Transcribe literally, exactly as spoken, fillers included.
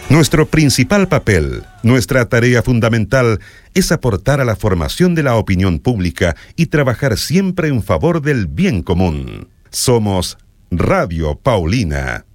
Nuestro principal papel, nuestra tarea fundamental, es aportar a la formación de la opinión pública y trabajar siempre en favor del bien común. Somos Radio Paulina.